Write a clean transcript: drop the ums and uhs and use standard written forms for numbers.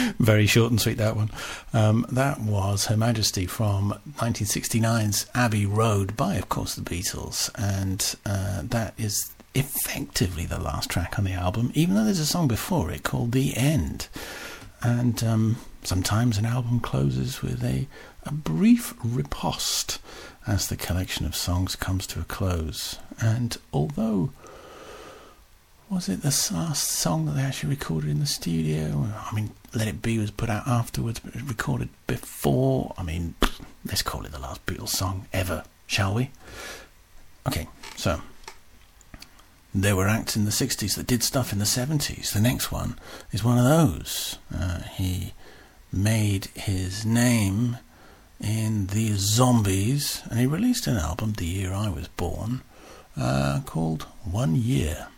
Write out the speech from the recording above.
Very short and sweet, that one. That was Her Majesty from 1969's Abbey Road by, of course, the Beatles. And that is effectively the last track on the album, even though there's a song before it called The End. And sometimes an album closes with a brief riposte as the collection of songs comes to a close. And although, was it the last song that they actually recorded in the studio? I mean, Let It Be was put out afterwards, but it was recorded before. I mean, let's call it the last Beatles song ever, shall we? Okay, so there were acts in the 60s that did stuff in the 70s. The next one is one of those. He made his name in the Zombies, and he released an album the year I was born called 1 Year.